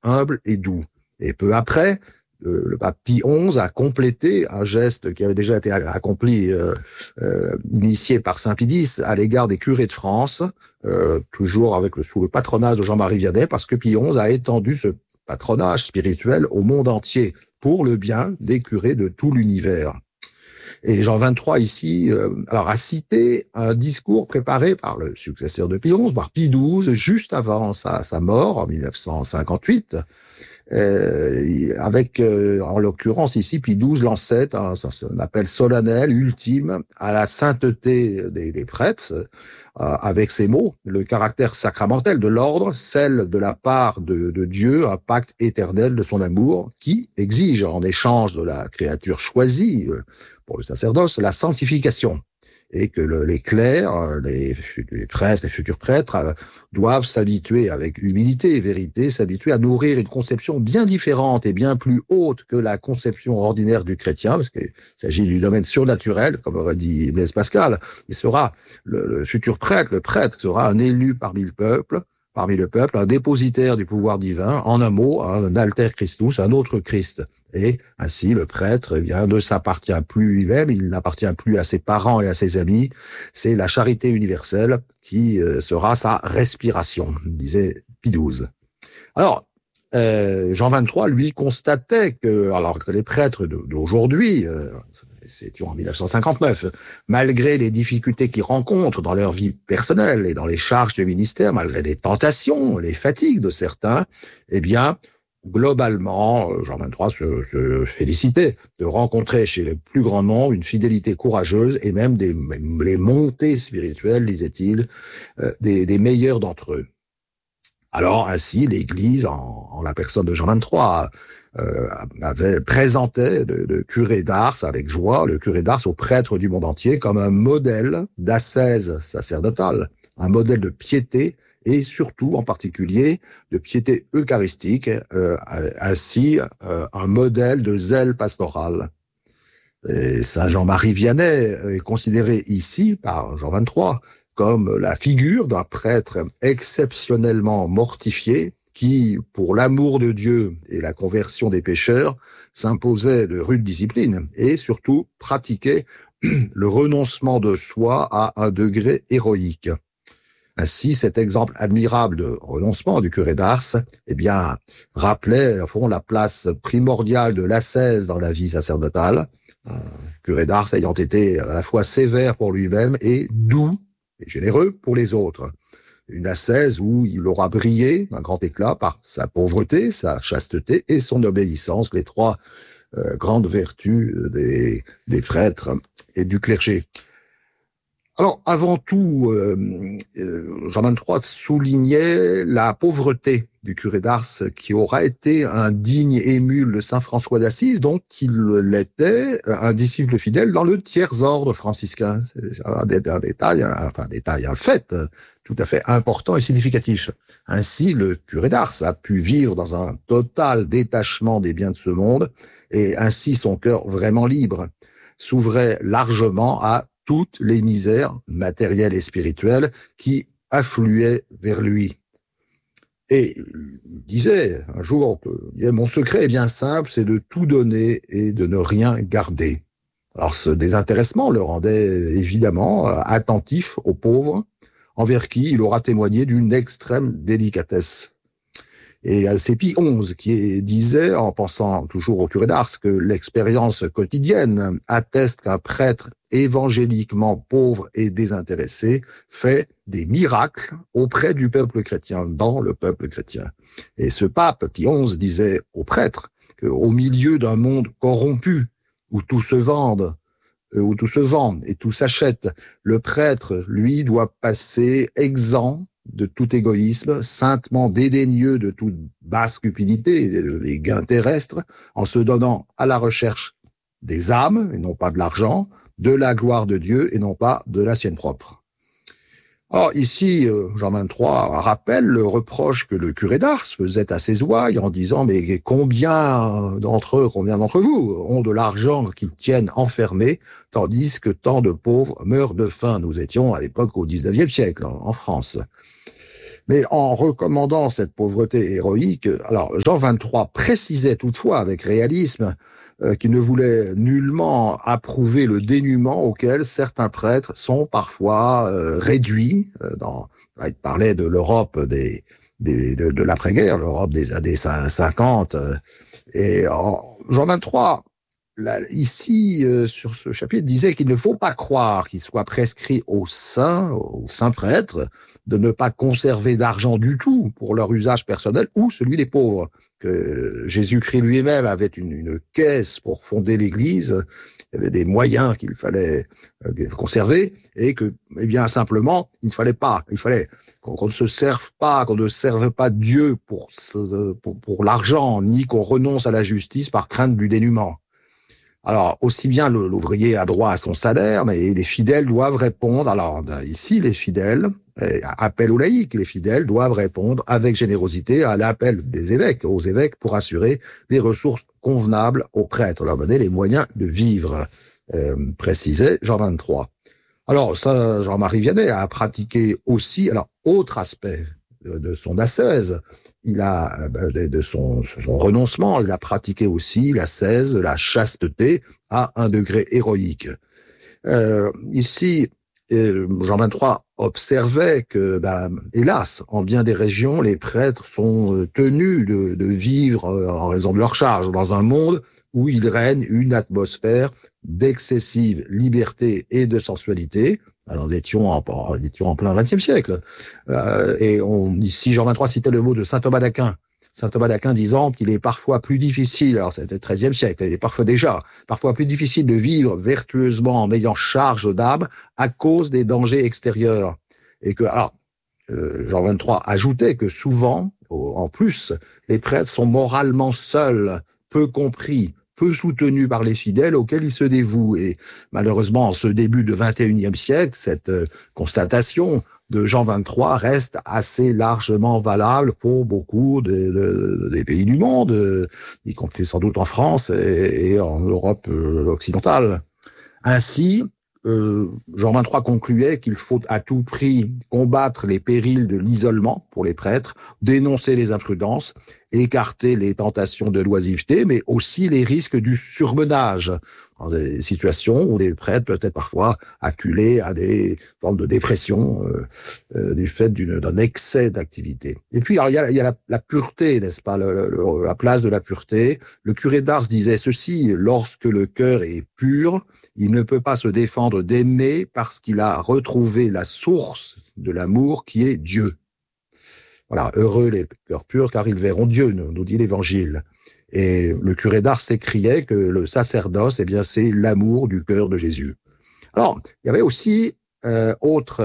humble et doux. Et peu après, le pape Pie XI a complété un geste qui avait déjà été accompli, initié par Saint Pie X à l'égard des curés de France, toujours sous le patronage de Jean-Marie Vianney, parce que Pie XI a étendu ce patronage spirituel au monde entier pour le bien des curés de tout l'univers. Et Jean XXIII ici, a cité un discours préparé par le successeur de Pie XI, par Pie XII, juste avant sa mort en 1958. Avec, en l'occurrence ici, Pie XII lançait un appel solennel, ultime, à la sainteté des prêtres, avec ces mots: le caractère sacramentel de l'ordre scelle de la part de Dieu un pacte éternel de son amour qui exige, en échange de la créature choisie pour le sacerdoce, la sanctification. Et que les clercs, les prêtres, les futurs prêtres, doivent s'habituer avec humilité et vérité, s'habituer à nourrir une conception bien différente et bien plus haute que la conception ordinaire du chrétien, parce qu'il s'agit du domaine surnaturel, comme aurait dit Blaise Pascal. Il sera le futur prêtre, le prêtre sera un élu parmi le peuple, un dépositaire du pouvoir divin, en un mot, un alter Christus, un autre Christ. Et ainsi, le prêtre, ne s'appartient plus lui-même, il n'appartient plus à ses parents et à ses amis. C'est la charité universelle qui sera sa respiration, disait Pie XII. Alors, Jean XXIII, lui, constatait que, alors que les prêtres d'aujourd'hui, c'était en 1959, malgré les difficultés qu'ils rencontrent dans leur vie personnelle et dans les charges du ministère, malgré les tentations, les fatigues de certains, globalement, Jean XXIII se félicitait de rencontrer chez le plus grand nombre une fidélité courageuse et même les montées spirituelles, disait-il, des meilleurs d'entre eux. Alors ainsi, l'Église, en la personne de Jean XXIII, présentait le curé d'Ars avec joie, le curé d'Ars aux prêtres du monde entier, comme un modèle d'ascèse sacerdotale, un modèle de piété, et surtout, en particulier, de piété eucharistique, ainsi un modèle de zèle pastoral. Et Saint Jean-Marie Vianney est considéré ici, par Jean XXIII, comme la figure d'un prêtre exceptionnellement mortifié, qui, pour l'amour de Dieu et la conversion des pécheurs, s'imposait de rude discipline, et surtout pratiquait le renoncement de soi à un degré héroïque. Ainsi, cet exemple admirable de renoncement du curé d'Ars, rappelait, au fond, la place primordiale de l'ascèse dans la vie sacerdotale. Curé d'Ars ayant été à la fois sévère pour lui-même et doux et généreux pour les autres. Une ascèse où il aura brillé d'un grand éclat par sa pauvreté, sa chasteté et son obéissance, les trois grandes vertus des prêtres et du clergé. Alors, avant tout, Jean XXIII soulignait la pauvreté du curé d'Ars, qui aura été un digne émule de saint François d'Assise, donc il l'était, un disciple fidèle dans le tiers ordre franciscain. C'est un fait tout à fait important et significatif. Ainsi, le curé d'Ars a pu vivre dans un total détachement des biens de ce monde, et ainsi son cœur vraiment libre s'ouvrait largement à toutes les misères matérielles et spirituelles qui affluaient vers lui. Et il disait un jour, mon secret est bien simple, c'est de tout donner et de ne rien garder. Alors ce désintéressement le rendait évidemment attentif aux pauvres, envers qui il aura témoigné d'une extrême délicatesse. Et c'est Pie XI qui disait, en pensant toujours au curé d'Ars, que l'expérience quotidienne atteste qu'un prêtre évangéliquement pauvre et désintéressé fait des miracles auprès du peuple chrétien, dans le peuple chrétien. Et ce pape, Pie XI, disait aux prêtres qu'au milieu d'un monde corrompu, où tout se vend et tout s'achète, le prêtre, lui, doit passer exempt de tout égoïsme, saintement dédaigneux de toute basse cupidité et des gains terrestres, en se donnant à la recherche des âmes, et non pas de l'argent, de la gloire de Dieu, et non pas de la sienne propre. Alors ici, Jean XXIII rappelle le reproche que le curé d'Ars faisait à ses ouailles en disant « Mais combien d'entre vous ont de l'argent qu'ils tiennent enfermé, tandis que tant de pauvres meurent de faim ?» Nous étions à l'époque au XIXe siècle, en France. Mais en recommandant cette pauvreté héroïque, alors Jean XXIII précisait toutefois avec réalisme qu'il ne voulait nullement approuver le dénuement auquel certains prêtres sont parfois réduits. Il parlait de l'Europe de l'après-guerre, l'Europe des années 50. Jean XXIII, là, ici, sur ce chapitre, disait qu'il ne faut pas croire qu'il soit prescrit aux saints prêtres, de ne pas conserver d'argent du tout pour leur usage personnel ou celui des pauvres. Que Jésus-Christ lui-même avait une caisse pour fonder l'Église, il y avait des moyens qu'il fallait conserver, et que, eh bien, simplement, il fallait qu'on ne serve pas Dieu pour l'argent, ni qu'on renonce à la justice par crainte du dénuement. Alors, aussi bien l'ouvrier a droit à son salaire, mais les fidèles doivent répondre. Alors, ici, les fidèles, appel aux laïcs, les fidèles doivent répondre avec générosité à l'appel aux évêques, pour assurer des ressources convenables aux prêtres, leur donner les moyens de vivre, précisait Jean XXIII. Alors, ça, Jean-Marie Vianney a pratiqué aussi, alors, autre aspect de son ascèse, de son renoncement, il a pratiqué aussi l'ascèse, la chasteté à un degré héroïque. Ici, Jean XXIII observait que, hélas, en bien des régions, les prêtres sont tenus de vivre en raison de leur charge dans un monde où il règne une atmosphère d'excessive liberté et de sensualité. Alors, nous étions en plein XXe siècle. Ici, Jean XXIII citait le mot de saint Thomas d'Aquin. Saint Thomas d'Aquin disant qu'il est parfois plus difficile, alors c'était le XIIIe siècle, il est parfois plus difficile de vivre vertueusement en ayant charge d'âme à cause des dangers extérieurs. Et que, Jean XXIII ajoutait que souvent, en plus, les prêtres sont moralement seuls, peu compris, peu soutenus par les fidèles auxquels ils se dévouent. Et malheureusement, en ce début du XXIe siècle, cette constatation de Jean XXIII reste assez largement valable pour beaucoup des pays du monde, y compris sans doute en France et en Europe occidentale. Ainsi, Jean XXIII concluait qu'il faut à tout prix combattre les périls de l'isolement pour les prêtres, dénoncer les imprudences, écarter les tentations de l'oisiveté, mais aussi les risques du surmenage, dans des situations où les prêtres peuvent être parfois acculés à des formes de dépression du fait d'un excès d'activité. Et puis, alors, il y a la pureté, n'est-ce pas, la place de la pureté. Le curé d'Ars disait ceci: lorsque le cœur est pur, il ne peut pas se défendre d'aimer parce qu'il a retrouvé la source de l'amour qui est Dieu. Voilà, heureux les cœurs purs car ils verront Dieu, nous dit l'Évangile. Et le curé d'Ars s'écriait que le sacerdoce, eh bien, c'est l'amour du cœur de Jésus. Alors, il y avait aussi la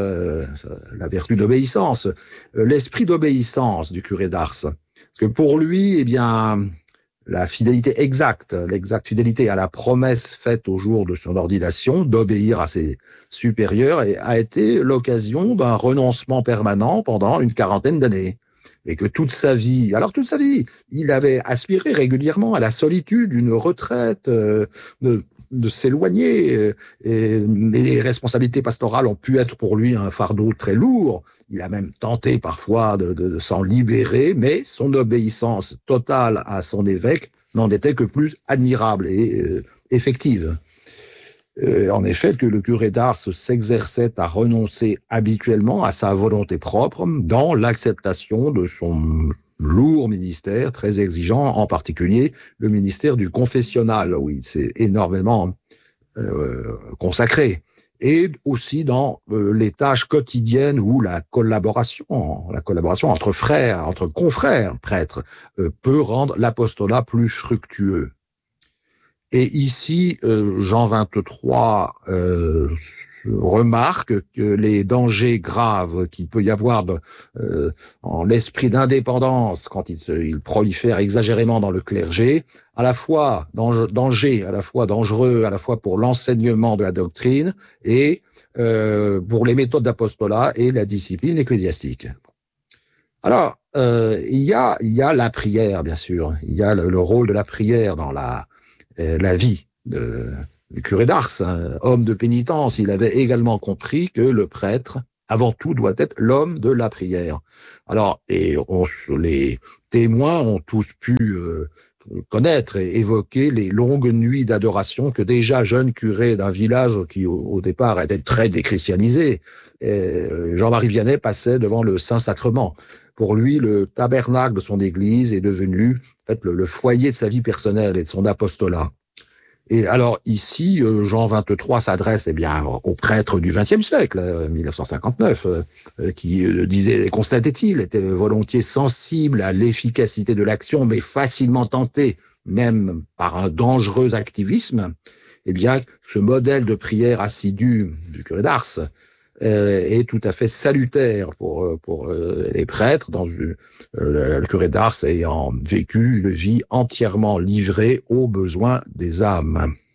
vertu d'obéissance, l'esprit d'obéissance du curé d'Ars. Parce que pour lui, eh bien, la fidélité exacte, l'exacte fidélité à la promesse faite au jour de son ordination d'obéir à ses supérieurs a été l'occasion d'un renoncement permanent pendant une quarantaine d'années. Et que toute sa vie, il avait aspiré régulièrement à la solitude, une retraite, de s'éloigner, et les responsabilités pastorales ont pu être pour lui un fardeau très lourd. Il a même tenté parfois de s'en libérer, mais son obéissance totale à son évêque n'en était que plus admirable et effective. En effet, que le curé d'Ars s'exerçait à renoncer habituellement à sa volonté propre dans l'acceptation de son lourd ministère, très exigeant, en particulier le ministère du confessionnal, où il s'est énormément consacré, et aussi dans les tâches quotidiennes où la collaboration entre frères, entre confrères prêtres, peut rendre l'apostolat plus fructueux. Et ici, Jean XXIII remarque que les dangers graves qu'il peut y avoir en l'esprit d'indépendance quand il prolifère exagérément dans le clergé, à la fois dangereux, à la fois pour l'enseignement de la doctrine et pour les méthodes d'apostolat et la discipline ecclésiastique. Alors, il y a la prière, bien sûr. Il y a le rôle de la prière dans la vie du curé d'Ars, homme de pénitence. Il avait également compris que le prêtre avant tout, doit être l'homme de la prière. Alors, les témoins ont tous pu connaître et évoquer les longues nuits d'adoration que déjà jeune curé d'un village qui au départ était très déchristianisé, Jean-Marie Vianney passait devant le Saint-Sacrement. Pour lui, le tabernacle de son église est devenu en fait, le foyer de sa vie personnelle et de son apostolat. Et alors ici, Jean 23 s'adresse aux prêtres du XXe siècle, 1959, qui constatait-il, était volontiers sensible à l'efficacité de l'action, mais facilement tenté, même par un dangereux activisme. Eh bien, ce modèle de prière assidue du curé d'Ars est tout à fait salutaire pour les prêtres, le curé d'Ars ayant vécu une vie entièrement livrée aux besoins des âmes.